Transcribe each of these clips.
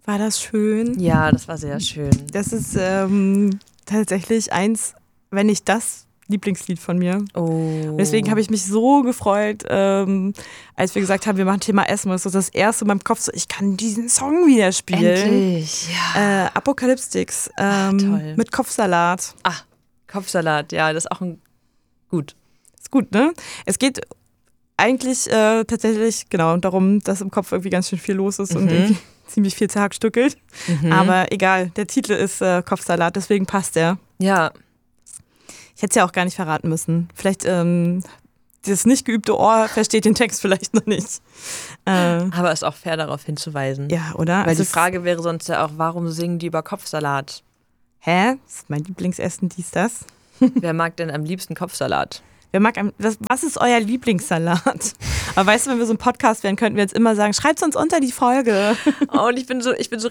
War das schön? Ja, das war sehr schön. Das ist tatsächlich eins, wenn nicht das Lieblingslied von mir. Oh. Deswegen habe ich mich so gefreut, als wir gesagt haben, wir machen Thema Essen. Das ist das erste in meinem Kopf so, ich kann diesen Song wieder spielen. Endlich, ja. Apocalyptics toll. mit Kopfsalat. Kopfsalat, ja, das ist auch gut. Ist gut, ne? Es geht eigentlich tatsächlich genau darum, dass im Kopf irgendwie ganz schön viel los ist und irgendwie ziemlich viel zerhackstückelt. Aber egal, der Titel ist Kopfsalat, deswegen passt der. Ja. Ich hätte es ja auch gar nicht verraten müssen. Vielleicht das nicht geübte Ohr versteht den Text vielleicht noch nicht. Aber ist auch fair, darauf hinzuweisen. Ja, oder? Weil die Frage wäre sonst ja auch, warum singen die über Kopfsalat? Hä? Das ist mein Lieblingsessen, das. Wer mag denn am liebsten Kopfsalat? Was ist euer Lieblingssalat? Aber weißt du, wenn wir so ein Podcast wären, könnten wir jetzt immer sagen, schreibt uns unter die Folge. Oh, und ich bin so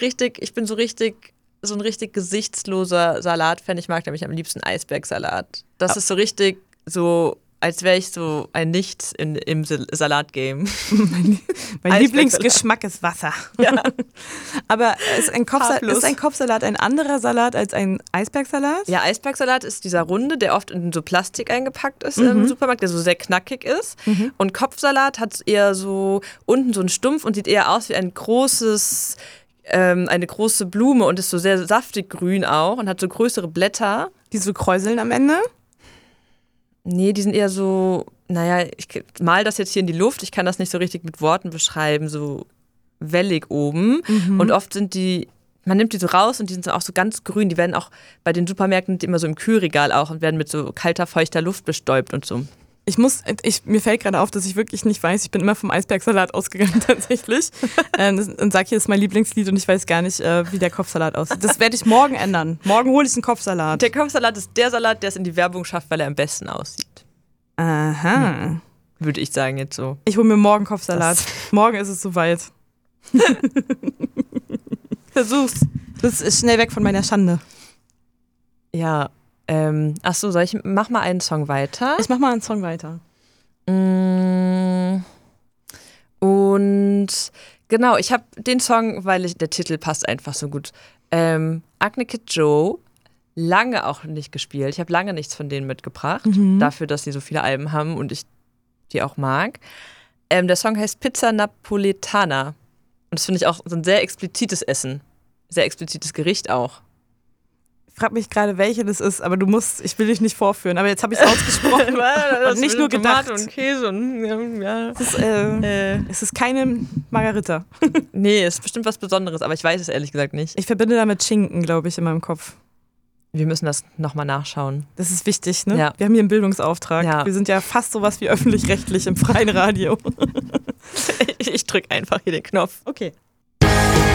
ein richtig gesichtsloser Salatfan. Ich mag nämlich am liebsten Eisbergsalat. Das ist so richtig so, als wäre ich so ein Nichts im Salatgame. Mein Lieblingsgeschmack ist Wasser. Ja. Aber ist ein Kopfsalat ein anderer Salat als ein Eisbergsalat? Ja, Eisbergsalat ist dieser runde, der oft in so Plastik eingepackt ist im Supermarkt, der so sehr knackig ist. Und Kopfsalat hat eher so unten so einen Stumpf und sieht eher aus wie eine große Blume und ist so sehr saftig grün auch und hat so größere Blätter. Die so kräuseln am Ende? Nee, die sind eher so, naja, ich mal das jetzt hier in die Luft, ich kann das nicht so richtig mit Worten beschreiben, so wellig oben. Und oft man nimmt die so raus und die sind so auch so ganz grün. Die werden auch bei den Supermärkten immer so im Kühlregal auch und werden mit so kalter, feuchter Luft bestäubt und so. Mir fällt gerade auf, dass ich wirklich nicht weiß, ich bin immer vom Eisbergsalat ausgegangen tatsächlich und sag, hier ist mein Lieblingslied und ich weiß gar nicht, wie der Kopfsalat aussieht. Das werde ich morgen ändern. Morgen hole ich einen Kopfsalat. Der Kopfsalat ist der Salat, der es in die Werbung schafft, weil er am besten aussieht. Aha. Würde ich sagen jetzt so. Ich hole mir morgen Kopfsalat. Morgen ist es soweit. Versuch's. Das ist schnell weg von meiner Schande. Ja. Achso, mach mal einen Song weiter? Ich mach mal einen Song weiter. Und genau, ich habe den Song, weil der Titel passt einfach so gut. Acne Kid Joe, lange auch nicht gespielt. Ich habe lange nichts von denen mitgebracht, dafür, dass sie so viele Alben haben und ich die auch mag. Der Song heißt Pizza Napoletana. Und das finde ich auch so ein sehr explizites Essen. Sehr explizites Gericht auch. Ich frage mich gerade, welche das ist, aber ich will dich nicht vorführen. Aber jetzt habe ich es ausgesprochen und nicht nur gedacht. Tomate und Käse und ja. Es ist keine Margarita. Nee, es ist bestimmt was Besonderes, aber ich weiß es ehrlich gesagt nicht. Ich verbinde damit Schinken, glaube ich, in meinem Kopf. Wir müssen das nochmal nachschauen. Das ist wichtig, ne? Ja. Wir haben hier einen Bildungsauftrag. Ja. Wir sind ja fast sowas wie öffentlich-rechtlich im freien Radio. Ich drücke einfach hier den Knopf. Okay.